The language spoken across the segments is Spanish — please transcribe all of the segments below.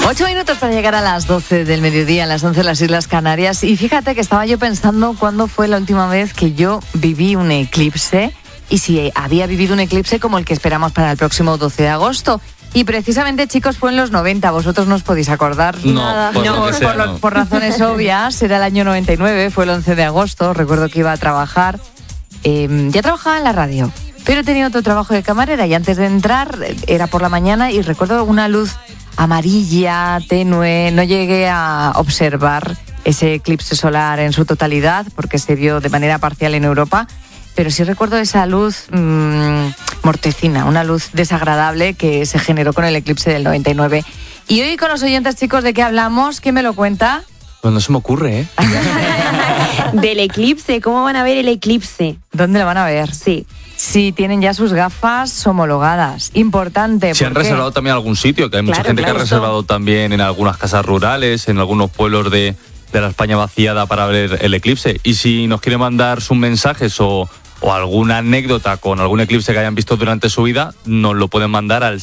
8 minutos para llegar a las 12 del mediodía, a las 11 de las Islas Canarias. Y fíjate que estaba yo pensando cuándo fue la última vez que yo viví un eclipse y si había vivido un eclipse como el que esperamos para el próximo 12 de agosto. Y precisamente, chicos, fue en los 90. ¿Vosotros no os podéis acordar? No, Por razones obvias. Era el año 99, fue el 11 de agosto. Recuerdo que iba a trabajar. Ya trabajaba en la radio, pero tenía otro trabajo de camarera y antes de entrar era por la mañana y recuerdo una luz amarilla, tenue. No llegué a observar ese eclipse solar en su totalidad porque se vio de manera parcial en Europa, pero sí recuerdo esa luz mortecina, una luz desagradable que se generó con el eclipse del 99. Y hoy con los oyentes, chicos, ¿de qué hablamos? ¿Quién me lo cuenta? Pues no se me ocurre, ¿eh? Del eclipse, ¿cómo van a ver el eclipse? ¿Dónde lo van a ver? Sí. Si tienen ya sus gafas homologadas. Importante. Si han reservado también algún sitio, que hay mucha gente que ha reservado también en algunas casas rurales, en algunos pueblos de la España vaciada para ver el eclipse. Y si nos quieren mandar sus mensajes o alguna anécdota con algún eclipse que hayan visto durante su vida, nos lo pueden mandar al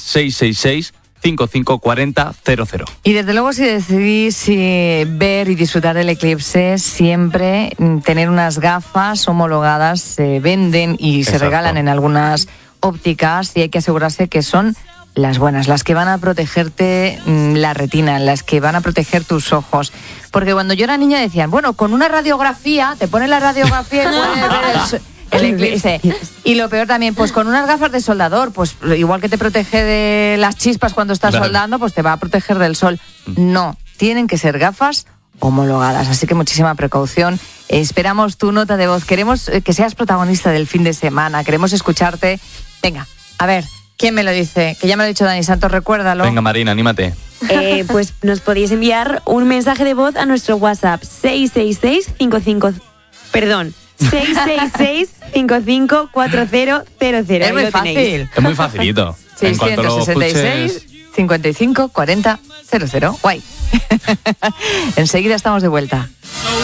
666-5540-00. Y desde luego, si decidís ver y disfrutar del eclipse, siempre tener unas gafas homologadas, se venden y se regalan en algunas ópticas y hay que asegurarse que son las buenas, las que van a protegerte la retina, las que van a proteger tus ojos. Porque cuando yo era niña decían, bueno, con una radiografía, te pones la radiografía y puedes ver el eclipse. Y lo peor también, pues con unas gafas de soldador, pues igual que te protege de las chispas cuando estás soldando, pues te va a proteger del sol. No, tienen que ser gafas homologadas, así que muchísima precaución. Esperamos tu nota de voz, queremos que seas protagonista del fin de semana, queremos escucharte. Venga, a ver, ¿quién me lo dice? Que ya me lo ha dicho Dani Santos, recuérdalo. Venga, Marina, anímate. Pues nos podéis enviar un mensaje de voz a nuestro WhatsApp 666-554000. Es muy fácil. Es muy facilito. 666-5540-00. Guay. Enseguida estamos de vuelta.